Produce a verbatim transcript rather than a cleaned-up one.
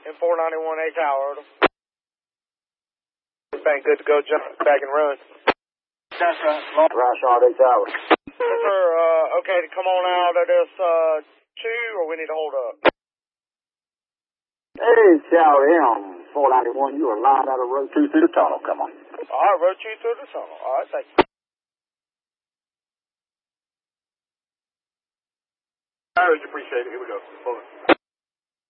in four ninety-one A Tower. Bank good to go, jump back and run. That's right. Rush on A Tower. Yes, sir. Uh, okay, to come on out of this uh, two, or we need to hold up? Hey, Tower M, four ninety-one, you are lined out of road two through the tunnel. Come on. All right, road two through the tunnel. All right, thank you. I really appreciate it. Here we go. Hold on.